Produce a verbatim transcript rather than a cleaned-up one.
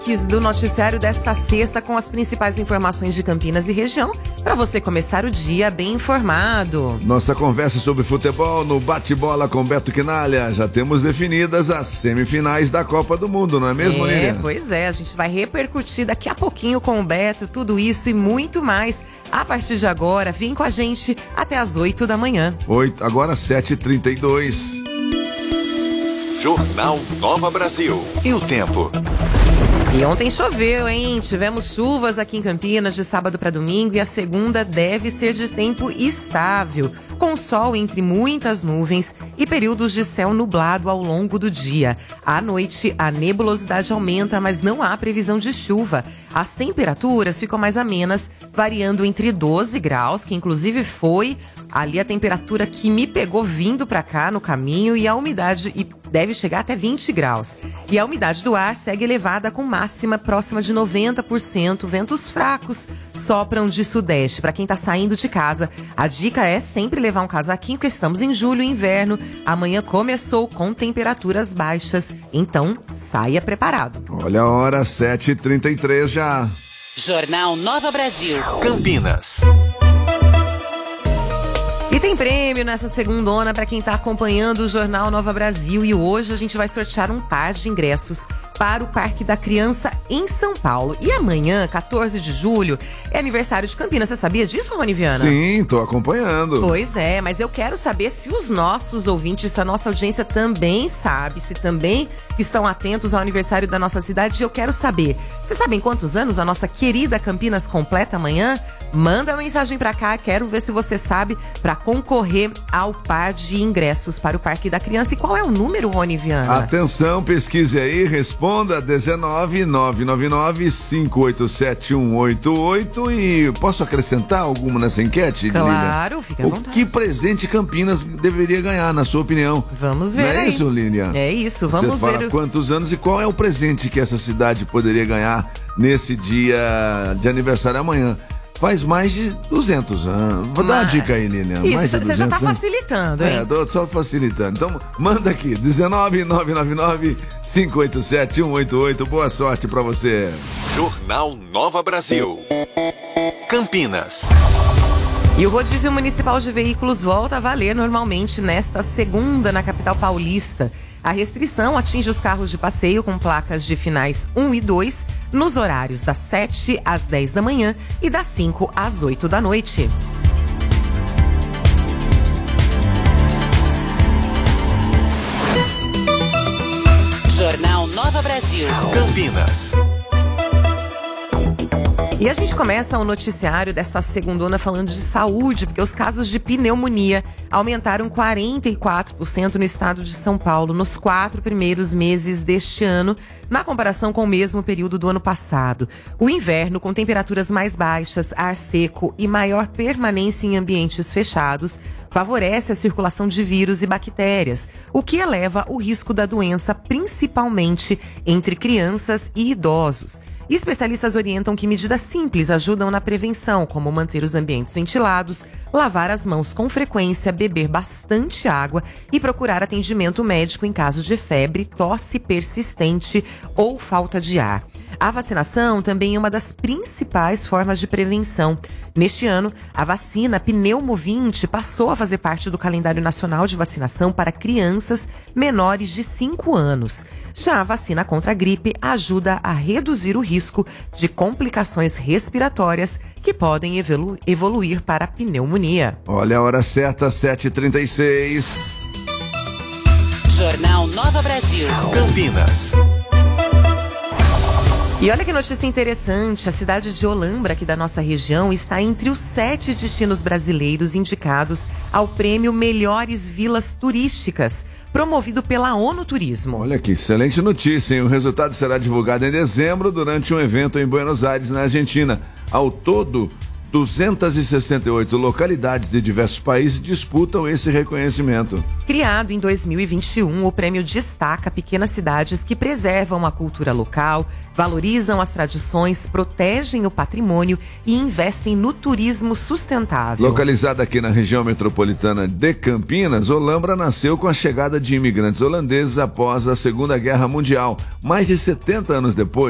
do noticiário desta sexta com as principais informações de Campinas e região para você começar o dia bem informado. Nossa conversa sobre futebol no Bate-Bola com Beto Quinalha. Já temos definidas as semifinais da Copa do Mundo, não é mesmo, É, Lilian? pois é, a gente vai repercutir daqui a pouquinho com o Beto, tudo isso e muito mais. A partir de agora, vem com a gente até as oito da manhã. Oito, agora sete e trinta e dois. Jornal Nova Brasil. E o tempo? E ontem choveu, hein? Tivemos chuvas aqui em Campinas de sábado para domingo e a segunda deve ser de tempo estável, com sol entre muitas nuvens e períodos de céu nublado ao longo do dia. À noite, a nebulosidade aumenta, mas não há previsão de chuva. As temperaturas ficam mais amenas, variando entre doze graus, que inclusive foi ali a temperatura que me pegou vindo para cá no caminho, e a umidade e deve chegar até vinte graus. E a umidade do ar segue elevada com máxima próxima de noventa por cento. Ventos fracos sopram de sudeste. Para quem está saindo de casa, a dica é sempre levar um casaquinho, porque estamos em julho, inverno. Amanhã começou com temperaturas baixas, então saia preparado. Olha a hora, sete e trinta e três já. Jornal Nova Brasil. Campinas. E tem prêmio nessa segundona para quem está acompanhando o Jornal Nova Brasil. E hoje a gente vai sortear um par de ingressos para o Parque da Criança em São Paulo. E amanhã, quatorze de julho, é aniversário de Campinas. Você sabia disso, Rony Viana? Sim, tô acompanhando. Pois é, mas eu quero saber se os nossos ouvintes, se a nossa audiência também sabe, se também estão atentos ao aniversário da nossa cidade. Eu quero saber, vocês sabem quantos anos a nossa querida Campinas completa amanhã? Manda uma mensagem pra cá, quero ver se você sabe, pra concorrer ao par de ingressos para o Parque da Criança. E qual é o número, Rony Viana? Atenção, pesquise aí, responda dezenove, nove nove nove, cinco oito sete, um oito oito. E posso acrescentar alguma nessa enquete, Claro, Lilian? fica à O vontade. que presente Campinas deveria ganhar, na sua opinião? Vamos ver Não é aí. isso, Lilian? É isso, vamos Você fala ver. quantos anos e qual é o presente que essa cidade poderia ganhar nesse dia de aniversário amanhã? Faz mais de duzentos anos. Vou dar uma Mas- dica aí, Lilian. Isso, mais de você já tá duzentos anos. facilitando, hein? É, tô só facilitando. Então, manda aqui, dezenove, nove nove nove, cinco oito sete, um oito oito. Boa sorte pra você. Jornal Nova Brasil. Campinas. E o rodízio municipal de veículos volta a valer normalmente nesta segunda na capital paulista. A restrição atinge os carros de passeio com placas de finais um e dois nos horários das sete às dez da manhã e das cinco às oito da noite. Jornal Nova Brasil. Campinas. E a gente começa o noticiário desta segundona falando de saúde, porque os casos de pneumonia aumentaram quarenta e quatro por cento no estado de São Paulo nos quatro primeiros meses deste ano, na comparação com o mesmo período do ano passado. O inverno, com temperaturas mais baixas, ar seco e maior permanência em ambientes fechados, favorece a circulação de vírus e bactérias, o que eleva o risco da doença, principalmente entre crianças e idosos. E especialistas orientam que medidas simples ajudam na prevenção, como manter os ambientes ventilados, lavar as mãos com frequência, beber bastante água e procurar atendimento médico em caso de febre, tosse persistente ou falta de ar. A vacinação também é uma das principais formas de prevenção. Neste ano, a vacina Pneumovinte passou a fazer parte do calendário nacional de vacinação para crianças menores de cinco anos. Já a vacina contra a gripe ajuda a reduzir o risco de complicações respiratórias que podem evolu- evoluir para a pneumonia. Olha a hora certa, sete e trinta e seis. Jornal Nova Brasil. Campinas. E olha que notícia interessante, a cidade de Olambra, aqui da nossa região, está entre os sete destinos brasileiros indicados ao prêmio Melhores Vilas Turísticas, promovido pela ONU Turismo. Olha que excelente notícia, hein? O resultado será divulgado em dezembro durante um evento em Buenos Aires, na Argentina. Ao todo, duzentas e sessenta e oito localidades de diversos países disputam esse reconhecimento. Criado em dois mil e vinte e um, o prêmio destaca pequenas cidades que preservam a cultura local, valorizam as tradições, protegem o patrimônio e investem no turismo sustentável. Localizada aqui na região metropolitana de Campinas, Olambra nasceu com a chegada de imigrantes holandeses após a Segunda Guerra Mundial. Mais de setenta anos depois,